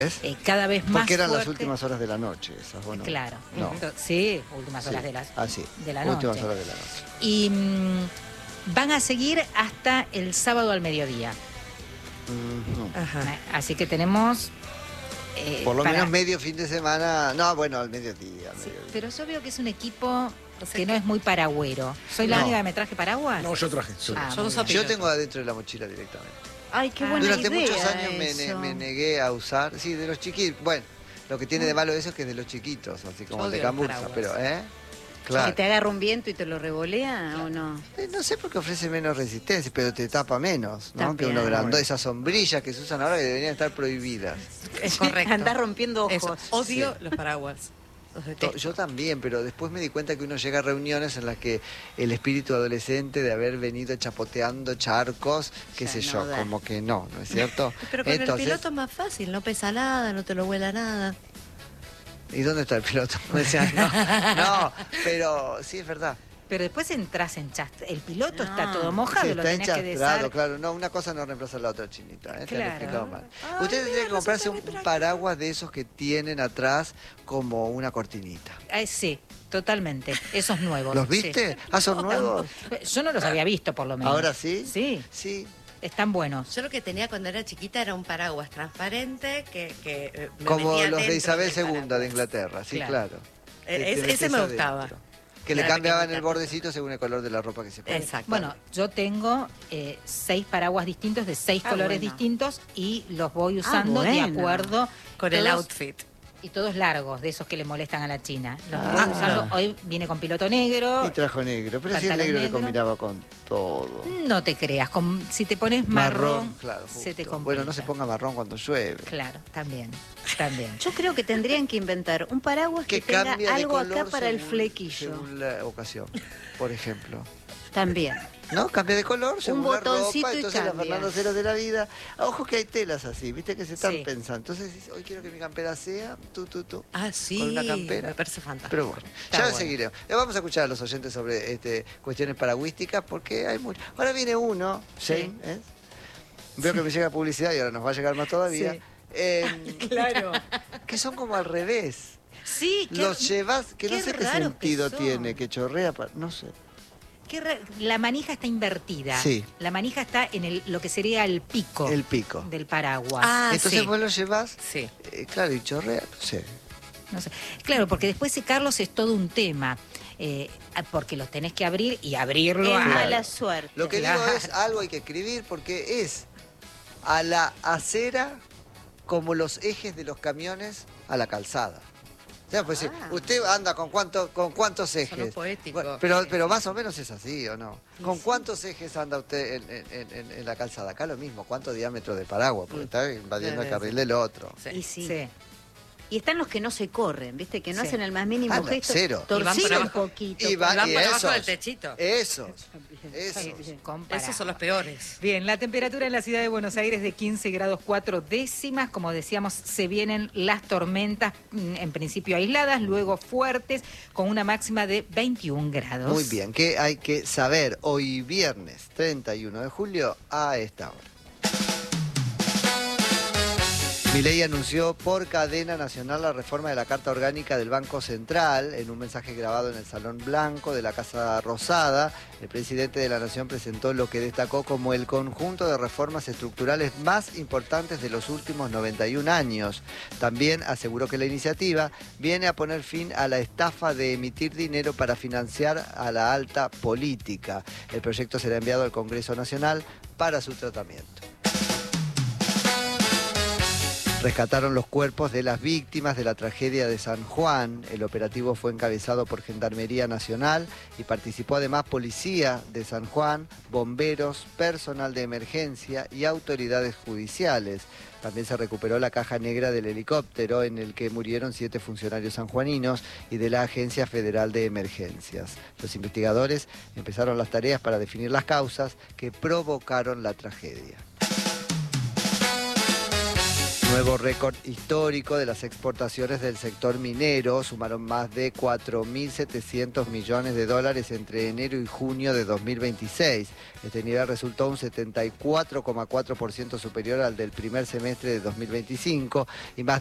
cada vez más Porque eran fuerte. las últimas horas de la noche esas, ¿o no? Claro. No. Sí, últimas horas Sí. de la Últimas noche. horas de la noche. Y van a seguir hasta el sábado al mediodía. Ajá. Así que tenemos... Por lo menos medio fin de semana. No, bueno, al mediodía. Sí, pero yo veo que es un equipo que no es muy paragüero. ¿Soy la No. única que me traje paraguas? No, yo traje. Muy bien. Yo tengo adentro de la mochila directamente. Ay, qué buena Durante idea muchos años eso. me negué a usar. Sí, de los chiquitos. Bueno, lo que tiene de malo eso es que es de los chiquitos, así como Yo el de odio los Camburza. paraguas. Pero, claro. ¿Que te agarra un viento y te lo revolea o no? No sé por qué ofrece menos resistencia, pero te tapa menos, ¿no? También. Que uno grande. Bueno. Esas sombrillas que se usan ahora que deberían estar prohibidas. Es correcto. Andás rompiendo ojos. Eso. Odio los paraguas. Los detesto. Yo también, pero después me di cuenta que uno llega a reuniones en las que el espíritu adolescente de haber venido chapoteando charcos, qué Ya sé no yo, da. como que no es cierto? Pero con Entonces, el piloto es más fácil, no pesa nada, no te lo vuela nada. ¿y dónde está el piloto? Me decían, no, pero sí es verdad. Pero después entras en chastre. El piloto está No. todo mojado, Sí, lo está tenés que enchastrado, desar. claro. No, una cosa no reemplaza la otra, Chinita. Te lo he Claro. explicado mal. Ay, Ustedes mira, tienen que comprarse resulta un muy paraguas de esos que tienen atrás como una cortinita. Sí, totalmente. Esos nuevos. ¿Los sí. viste? Ah, son nuevos. Yo no los había visto, por lo menos. ¿Ahora sí? Sí, Sí. están buenos. Yo lo que tenía cuando era chiquita era un paraguas transparente que me Como metía los de dentro Isabel del II de paraguas. Inglaterra, sí, Claro. claro. Que te Ese metés me gustaba. adentro. Que le Era cambiaban pequeñita. el bordecito según el color de la ropa que se pone. Exacto. Bueno, yo tengo 6 paraguas distintos de 6 colores bueno. distintos y los voy usando de bueno. acuerdo. Con el todos- outfit. Y todos largos, de esos que le molestan a la China. Los Ah. voy usando. Hoy viene con piloto negro. Y trajo negro, pero si el Pantalón negro le negro. combinaba con todo. No te creas, si te pones marrón, claro. se te justo. complica. Bueno, no se ponga marrón cuando llueve. Claro, también, también. Yo creo que tendrían que inventar un paraguas que tenga cambia de algo color acá para el según- flequillo. Según la ocasión, por ejemplo. También. ¿No? Cambia de color según la botoncito ropa. y Entonces la cambia. Fernando Cero de la vida. Ojo que hay telas así, viste que se están Sí. pensando. Entonces dices, hoy quiero que mi campera sea tú. Ah, sí. Con una campera. Me parece fantástico. Pero bueno, Está ya bueno. seguiremos. Vamos a escuchar a los oyentes sobre cuestiones paragüísticas porque hay mucho. Ahora viene uno, Shane, ¿eh? Veo que me llega publicidad y ahora nos va a llegar más todavía. Claro. Que son como al revés. Sí, Los llevas, que no qué sé qué raros que sentido son. tiene, que chorrea, no sé. la manija está invertida. Sí. La manija está en lo que sería el pico El pico. del paraguas. Ah, Entonces sí. vos lo llevas, Sí. claro, y chorrea, no sé. No sé. Claro, porque después secarlos es todo un tema. Porque los tenés que abrir y abrirlo Es a... mala suerte. Lo que Claro. digo es, algo hay que escribir porque es a la acera como los ejes de los camiones a la calzada. O sea, pues sí, usted anda con cuántos ejes. poético. Bueno, pero más o menos es así, ¿o no? ¿Con cuántos ejes anda usted en la calzada? Acá lo mismo, ¿cuánto diámetro de paraguas? Porque está invadiendo el carril del otro. Sí. Y sí. Sí. Y están los que no se corren, ¿viste? Que no Sí. hacen el más mínimo no, gesto. cero. Y van Torcido por un abajo. poquito. Y va- Van y por abajo esos. del techito. Esos. Con Esos paraguas. son los peores. Bien, la temperatura en la ciudad de Buenos Aires de 15 grados 4 décimas. Como decíamos, se vienen las tormentas, en principio aisladas, luego fuertes, con una máxima de 21 grados. Muy bien, ¿qué hay que saber hoy viernes 31 de julio a esta hora? Milei anunció por cadena nacional la reforma de la Carta Orgánica del Banco Central. En un mensaje grabado en el Salón Blanco de la Casa Rosada, el presidente de la Nación presentó lo que destacó como el conjunto de reformas estructurales más importantes de los últimos 91 años. También aseguró que la iniciativa viene a poner fin a la estafa de emitir dinero para financiar a la alta política. El proyecto será enviado al Congreso Nacional para su tratamiento. Rescataron los cuerpos de las víctimas de la tragedia de San Juan. El operativo fue encabezado por Gendarmería Nacional y participó además policía de San Juan, bomberos, personal de emergencia y autoridades judiciales. También se recuperó la caja negra del helicóptero en el que murieron 7 funcionarios sanjuaninos y de la Agencia Federal de Emergencias. Los investigadores empezaron las tareas para definir las causas que provocaron la tragedia. Nuevo récord histórico de las exportaciones del sector minero. Sumaron más de 4.700 millones de dólares entre enero y junio de 2026. Este nivel resultó un 74,4% superior al del primer semestre de 2025 y más